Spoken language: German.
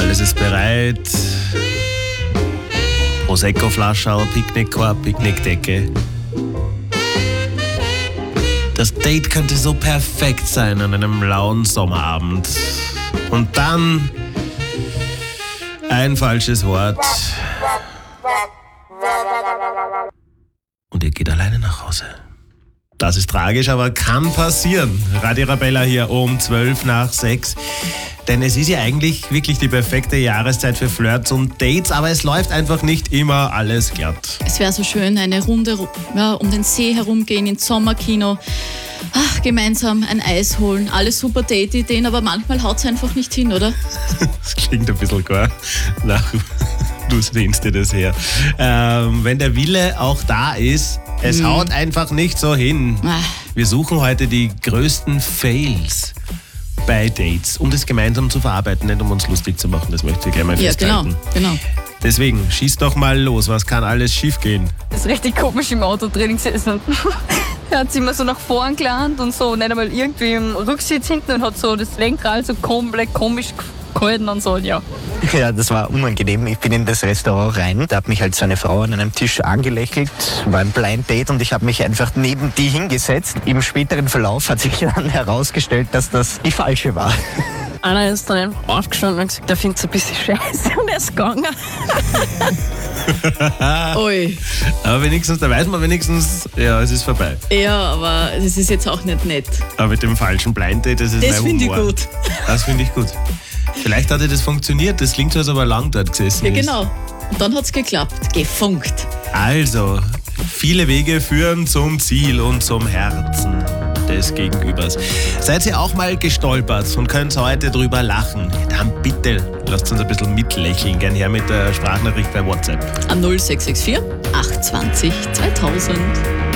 Alles ist bereit. Prosecco-Flasche, Picknickkorb, Picknickdecke. Das Date könnte so perfekt sein an einem lauen Sommerabend. Und dann ein falsches Wort. Und ihr geht alleine nach Hause. Das ist tragisch, aber kann passieren. Radio Arabella hier um 6:12. Denn es ist ja eigentlich wirklich die perfekte Jahreszeit für Flirts und Dates, aber es läuft einfach nicht immer alles glatt. Es wäre so schön, eine Runde um den See herumgehen, ins Sommerkino, gemeinsam ein Eis holen. Alles super Date-Ideen, aber manchmal haut es einfach nicht hin, oder? Das klingt ein bisschen gar nach, du sehnst dir das her. Wenn der Wille auch da ist, es haut einfach nicht so hin. Wir suchen heute die größten Fails bei Dates, um das gemeinsam zu verarbeiten, nicht um uns lustig zu machen. Das möchte ich gleich mal festhalten. Ja, genau. Deswegen, schieß doch mal los. Was kann alles schief gehen? Das ist richtig komisch im Auto drin gesessen. Er hat sich immer so nach vorn gelangt und so, nicht einmal irgendwie im Rücksitz hinten und hat so das Lenkrad so komplett komisch gehalten und so, ja. Ja, das war unangenehm. Ich bin in das Restaurant rein. Da hat mich halt so eine Frau an einem Tisch angelächelt, war ein Blind Date und ich habe mich einfach neben die hingesetzt. Im späteren Verlauf hat sich dann herausgestellt, dass das die falsche war. Einer ist dann einfach aufgestanden und gesagt, er findet es ein bisschen scheiße und er ist gegangen. Ui. Aber wenigstens, da weiß man wenigstens, ja, es ist vorbei. Ja, aber das ist jetzt auch nicht nett. Aber mit dem falschen Blind Date, das ist Das mein finde ich Humor. gut. Das finde ich gut. Vielleicht hat das funktioniert. Das klingt so, als ob er lang dort gesessen Ja, ist. genau. Und dann hat es geklappt. Gefunkt. Also, viele Wege führen zum Ziel und zum Herzen des Gegenübers. Seid ihr auch mal gestolpert und könnt heute drüber lachen? Dann bitte lasst uns ein bisschen mitlächeln. Gern her mit der Sprachnachricht bei WhatsApp. An 0664 820 2000.